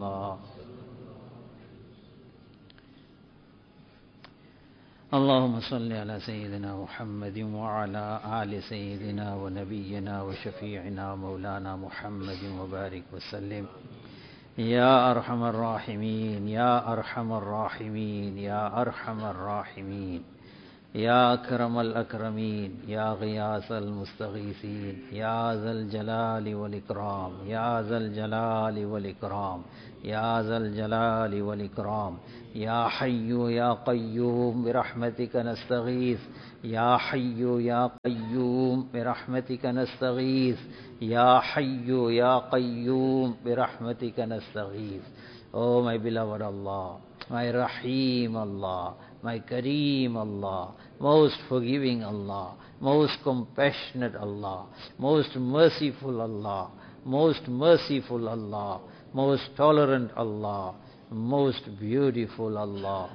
الله. اللهم صل على سيدنا محمد وعلى آل سيدنا ونبينا وشفيعنا مولانا محمد وبارك وسلم. يا أرحم الراحمين يا أرحم الراحمين يا أرحم الراحمين يا أكرم الأكرمين يا غياث المستغيثين يا ذا الجلال والإكرام يا ذا الجلال والإكرام يا ذا الجلال والإكرام يا حي يا قيوم برحمتك نستغيث يا حي يا قيوم برحمتك نستغيث يا حي يا قيوم برحمتك نستغيث. Oh my beloved Allah, my Rahim Allah, my Kareem Allah, most forgiving Allah, most compassionate Allah, most merciful Allah, most merciful Allah, most tolerant Allah, most beautiful Allah.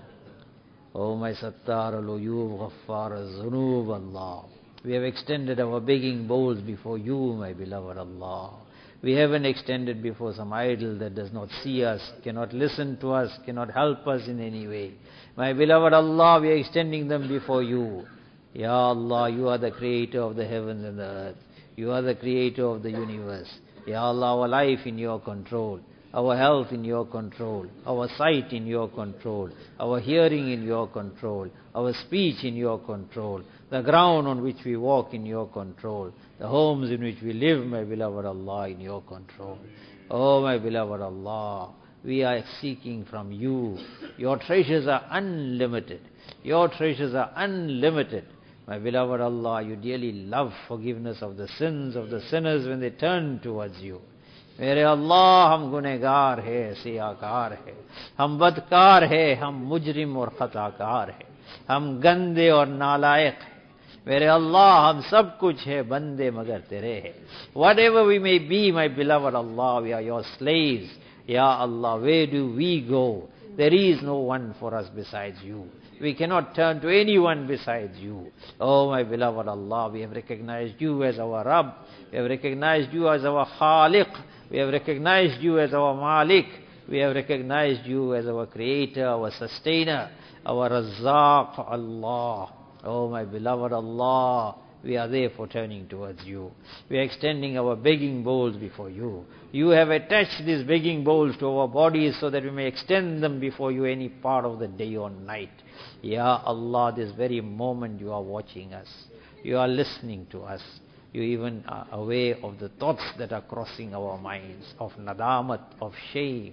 O my Sattar al-Uyub Ghaffar al-Zunub Allah, we have extended our begging bowls before you, my beloved Allah. We haven't extended before some idol that does not see us, cannot listen to us, cannot help us in any way. My beloved Allah, we are extending them before you. Ya Allah, you are the creator of the heavens and the earth. You are the creator of the universe. Ya Allah, our life in your control, our health in your control, our sight in your control, our hearing in your control, our speech in your control, the ground on which we walk in your control, the homes in which we live, my beloved Allah, in your control. Oh, my beloved Allah, we are seeking from you. Your treasures are unlimited. Your treasures are unlimited. My beloved Allah, you dearly love forgiveness of the sins of the sinners when they turn towards you. मेरे अल्लाह, हम गुनहगार है, सियाकार है, हम बदकार है, हम मुजरिम और खताकार है, हम गंदे और नालायक है. मेरे अल्लाह, हम सब कुछ है, बंदे मगर तेरे है. Whatever we may be, my beloved Allah, we are your slaves. Ya Allah, where do we go? There is no one for us besides you. We cannot turn to anyone besides you. Oh, my beloved Allah, we have recognized you as our Rabb. We have recognized you as our Khaliq. We have recognized you as our Malik. We have recognized you as our Creator, our Sustainer, our Razzaq, Allah. Oh, my beloved Allah, we are therefore turning towards you. We are extending our begging bowls before you. You have attached these begging bowls to our bodies so that we may extend them before you any part of the day or night. Ya Allah, this very moment you are watching us. You are listening to us. You even are aware of the thoughts that are crossing our minds, of nadamat, of shame.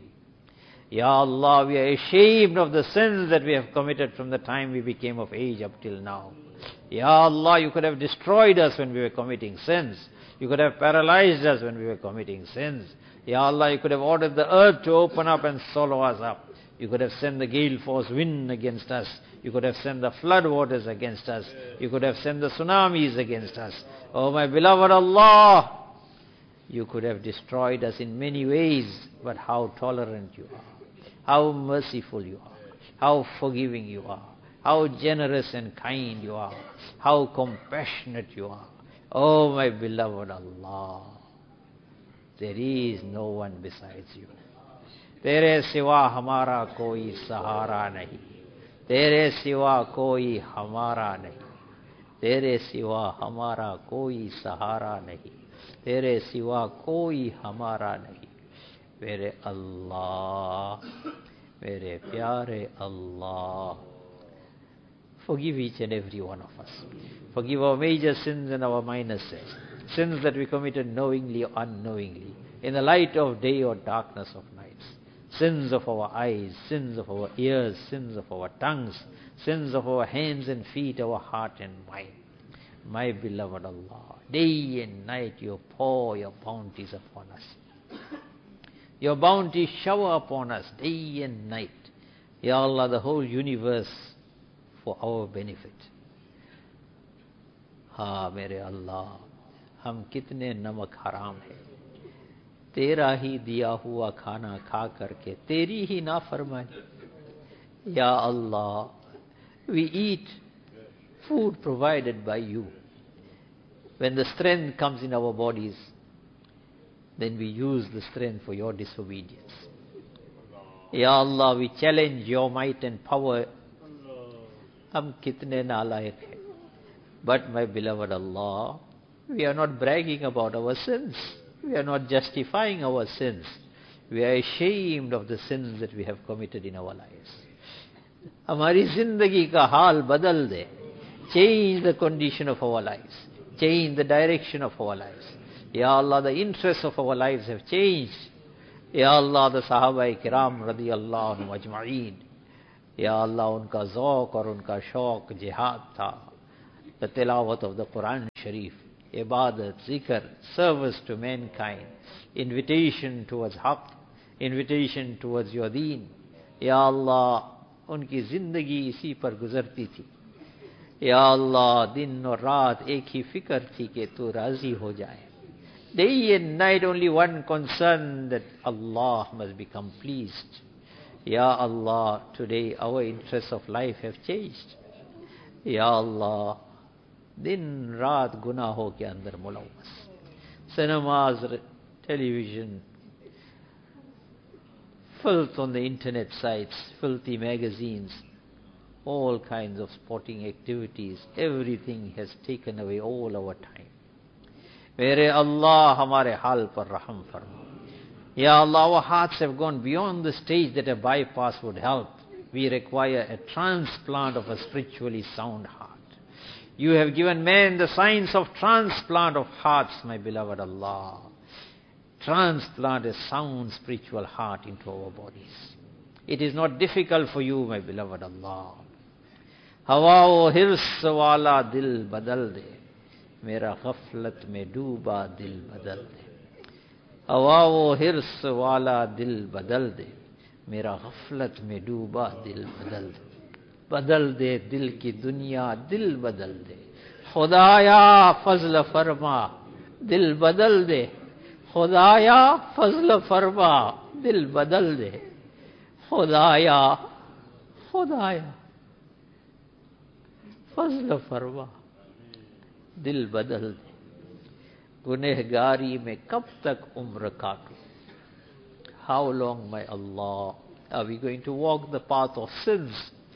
Ya Allah, we are ashamed of the sins that we have committed from the time we became of age up till now. Ya Allah, you could have destroyed us when we were committing sins. You could have paralyzed us when we were committing sins. Ya Allah, you could have ordered the earth to open up and swallow us up. You could have sent the gale force wind against us. You could have sent the flood waters against us. You could have sent the tsunamis against us. Oh, my beloved Allah, you could have destroyed us in many ways, but how tolerant you are, how merciful you are, how forgiving you are, how generous and kind you are, how compassionate you are. Oh, my beloved Allah, there is no one besides you. तेरे सिवा हमारा कोई सहारा नहीं, तेरे सिवा कोई हमारा नहीं, तेरे सिवा हमारा कोई सहारा नहीं, तेरे सिवा कोई हमारा नहीं. मेरे अल्लाह, मेरे प्यारे Allah, forgive each and every one of us. Forgive our major sins and our minor sins, sins that we committed knowingly or unknowingly, in the light of day or darkness of nights. Sins of our eyes, sins of our ears, sins of our tongues, sins of our hands and feet, our heart and mind. My beloved Allah, day and night you pour your bounties upon us. Your bounties shower upon us day and night. Ya Allah, the whole universe for our benefit. Ha, mere Allah, हम कितने नमक हराम है. तेरा ही दिया हुआ खाना खा करके तेरी ही नाफरमानी. Ya Allah, we eat food provided by you. When the strength comes in our bodies, then we use the strength for your disobedience. Ya Allah, we challenge your might and power. Hum kitne nalayak hai. But my beloved Allah, we are not bragging about our sins. We are not justifying our sins. We are ashamed of the sins that we have committed in our lives. हमारी जिंदगी का हाल बदल दे. Change the condition of our lives. Change the direction of our lives. Ya Allah, the interests of our lives have changed. Ya Allah, the Sahaba Kiram radiyallahu anhum ajma'een. Ya Allah, unka zauq aur unka shauq jihad tha. The tilawat of the Quran Sharif, ibadat, zikr, service to mankind, invitation towards haqq, invitation towards your deen. Ya Allah, उनकी जिंदगी इसी पर गुजरती थी. या अल्लाह, दिन और रात एक ही फिक्र थी कि तू राजी हो जाए. Day and night only one concern, that Allah must become pleased. Ya Allah, today our interests of life have changed. Ya Allah, दिन रात गुनाहों के अंदर मुलव्वस. Cinemas, television, filth on the internet sites, filthy magazines, all kinds of sporting activities, everything has taken away all our time. Mere Allah, hamare hal par raham farma. Ya Allah, our hearts have gone beyond the stage that a bypass would help. We require a transplant of a spiritually sound heart. You have given man the science of transplant of hearts, my beloved Allah. Transplant a sound spiritual heart into our bodies. It is not difficult for you, my beloved Allah. Hawa o hirs wala dil badal de. Mera ghaflat mein dooba dil badal de. Hawa o hirs wala dil badal de. Mera ghaflat mein dooba dil badal de. बदल दे दिल की दुनिया, दिल बदल दे. खुदाया फजल फरमा, दिल बदल दे. खुदाया फजल फरमा, दिल बदल दे. खुदाया खुदाया फजल फरमा, दिल बदल दे. गुनहगारी में कब तक उम्र काटूं? How long, my Allah, are we going to walk the path of sins?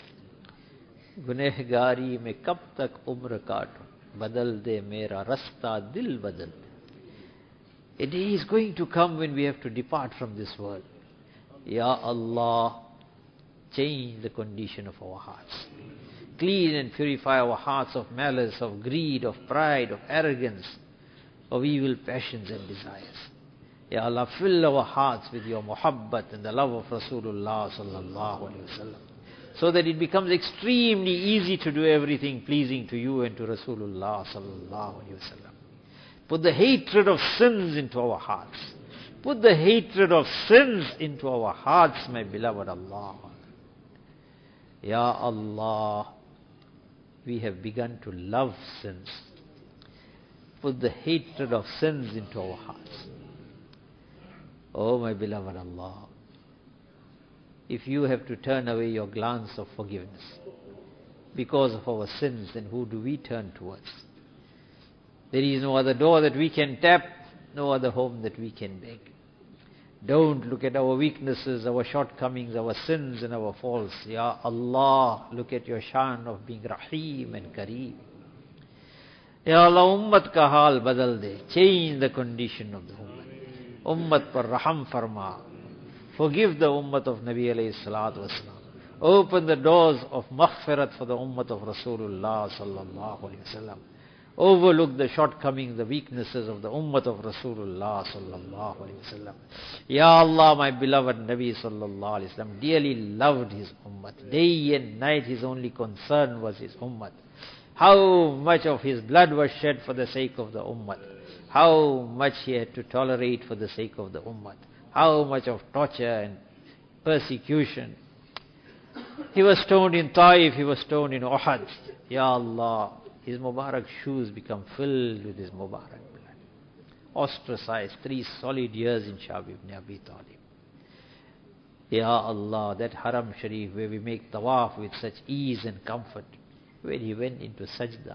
गुनहगारी में कब तक उम्र काटूं? बदल दे मेरा रास्ता, दिल बदल दे. A day is going to come when we have to depart from this world. Ya Allah, change the condition of our hearts. Clean and purify our hearts of malice, of greed, of pride, of arrogance, of evil passions and desires. Ya Allah, fill our hearts with your muhabbat and the love of Rasulullah sallallahu alaihi wasallam, so that it becomes extremely easy to do everything pleasing to you and to Rasulullah sallallahu alaihi wasallam. Put the hatred of sins into our hearts. Put the hatred of sins into our hearts, my beloved Allah. Ya Allah, we have begun to love sins. Put the hatred of sins into our hearts. Oh, my beloved Allah, if you have to turn away your glance of forgiveness because of our sins, then who do we turn towards? There is no other door that we can tap, no other home that we can beg. Don't look at our weaknesses, our shortcomings, our sins and our faults. Ya Allah, look at your shan of being Rahim and Kareem. Ya Allah, ummat ka hal badal de. Change the condition of the ummat. Ummat par raham farma. Forgive the ummat of Nabi alayhi salatu wasalam. Open the doors of maghfirat for the ummat of Rasulullah sallallahu alayhi wasallam. Overlook the shortcomings, the weaknesses of the ummah of Rasulullah sallallahu alaihi wasallam. Ya Allah, my beloved Nabi sallallahu alaihi wasallam dearly loved his ummah. Day and night his only concern was his ummah. How much of his blood was shed for the sake of the ummah. How much he had to tolerate for the sake of the ummah. How much of torture and persecution. He was stoned in Taif, he was stoned in Uhud. Ya Allah, his Mubarak shoes become filled with his Mubarak blood. Ostracized 3 solid years in Shab ibn Abi Talib. Ya Allah, that Haram Sharif where we make tawaf with such ease and comfort, when he went into sajda,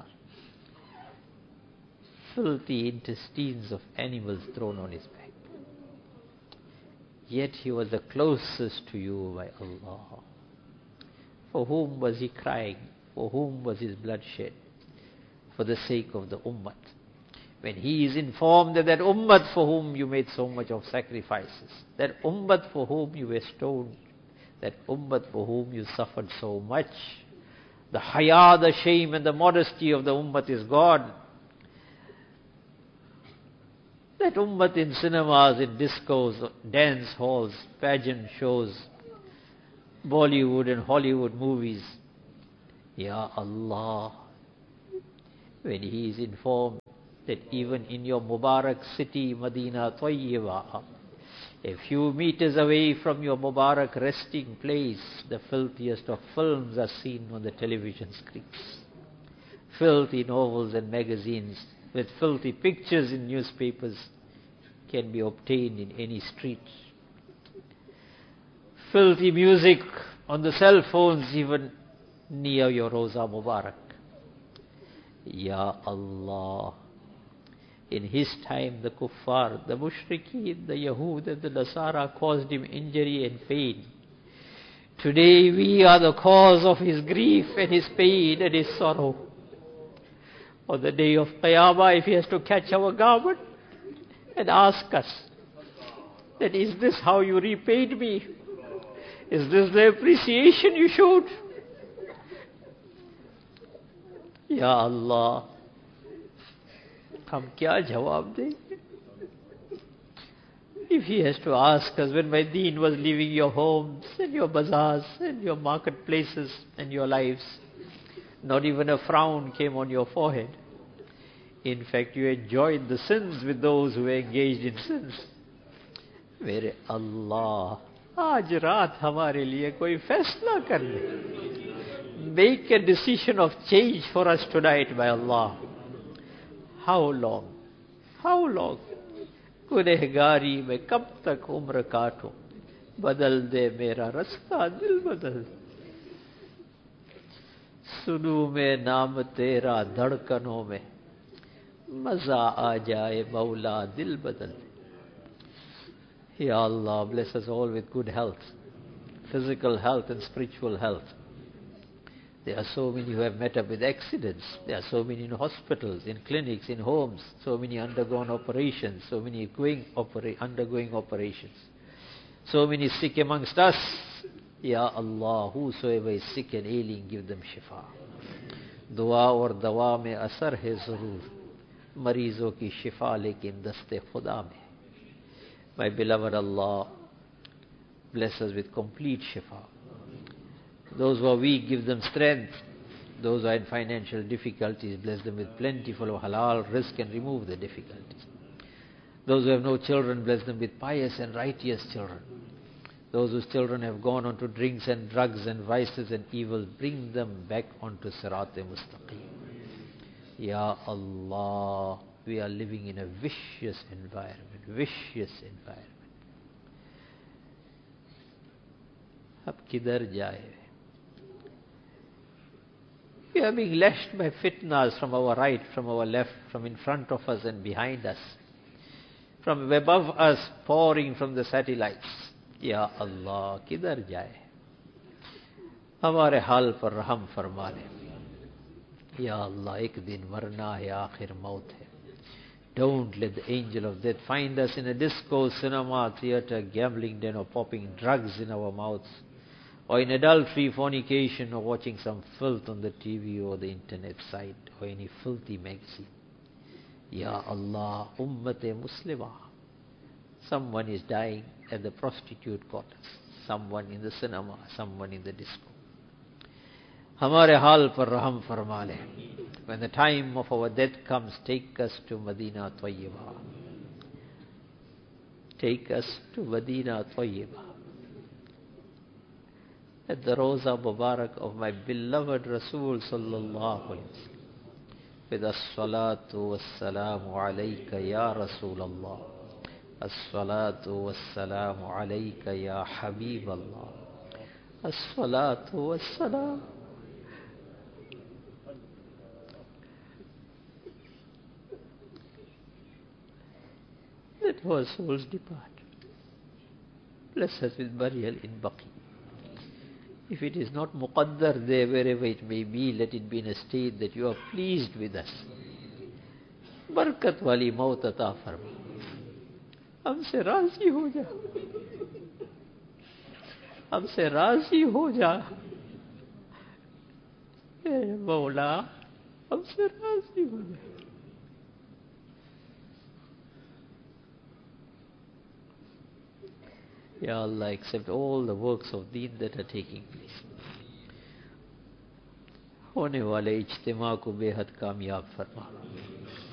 filthy intestines of animals thrown on his back. Yet he was the closest to you by Allah. For whom was he crying? For whom was his blood shed? For the sake of the ummah. When he is informed that ummah for whom you made so much of sacrifices, that ummah for whom you were stoned, that ummah for whom you suffered so much, the haya, the shame and the modesty of the ummah is gone. That ummah in cinemas, in discos, dance halls, pageant shows, Bollywood and Hollywood movies. Ya Allah, when he is informed that even in your Mubarak city, Medina Tayyibah, a few meters away from your Mubarak resting place, the filthiest of films are seen on the television screens. Filthy novels and magazines with filthy pictures in newspapers can be obtained in any street. Filthy music on the cell phones even near your Roza Mubarak. Ya Allah, in his time the kuffar, the mushrikeen, the Yahud and the Nasara caused him injury and pain. Today we are the cause of his grief and his pain and his sorrow. On the day of Qiyamah, if he has to catch our garment and ask us, that is this how you repaid me? Is this the appreciation you showed? Ya Allah, हम क्या जवाब देंगे? If he has to ask us, when my deen was leaving your homes and your bazaars and your marketplaces and your lives, not even a frown came on your forehead. In fact, you enjoyed the sins with those who were engaged in sins. मेरे Allah, आज रात हमारे लिए कोई फैसला कर ले. Make a decision of change for us tonight by Allah. How long? How long? गुनहगारी में कब तक उम्र काटूं? बदल दे मेरा रास्ता, दिल बदल. सुनूं मैं नाम तेरा धड़कनों में, मजा आ जाए मौला, दिल बदल. Ya Allah, bless us all with good health, physical health and spiritual health. There are so many who have met up with accidents. There are so many in hospitals, in clinics, in homes. So many undergone operations. So many undergoing operations. So many sick amongst us. Ya Allah, whosoever is sick and ailing, give them shifa. Dua aur dawa mein asar hai zarur. Marizon ki shifa lekin daste khuda mein. My beloved Allah, bless us with complete shifa. Those who are weak, give them strength. Those who are in financial difficulties, bless them with plentiful of halal rizq and remove the difficulties. Those who have no children, bless them with pious and righteous children. Those whose children have gone on to drinks and drugs and vices and evil, bring them back onto Sirat-e-Mustaqim. Ya Allah, we are living in a vicious environment, vicious environment. Ab kidhar jaye? We are being lashed by fitnas from our right, from our left, from in front of us and behind us, from above us, pouring from the satellites. Ya Allah, kidhar jaye? Hamare hal par raham farma le. Ya Allah, ek din marna hai, aakhir maut hai. Don't let the angel of death find us in a disco, cinema, theater, gambling den, or popping drugs in our mouths, or in adultery, fornication, or watching some filth on the TV or the internet site, or any filthy magazine. Ya Allah, Ummate Muslimah. Someone is dying at the prostitute quarters, someone in the cinema, someone in the disco. Hamare hal par raham farma le. When the time of our death comes, take us to Medina Tayyibah. Take us to Medina Tayyibah. At the Roza Mubarak of my beloved Rasul sallallahu alayhi wa sallam. With as-salatu was-salamu alayka ya Rasul Allah. As-salatu was-salamu alayka ya Habib Allah. As-salatu was-salamu. Let our souls depart. bless us with burial in Baqi. If it is not muqaddar there, wherever it may be, let it be in a state that you are pleased with us. बरकत वाली मौत अता फरमा, हमसे राजी हो जा, हमसे राजी हो जा, ए मौला हमसे राजी हो जा. Ya Allah, accept all the works of deen that are taking place. होने वाले इज्तिमा को बेहद कामयाब फरमा.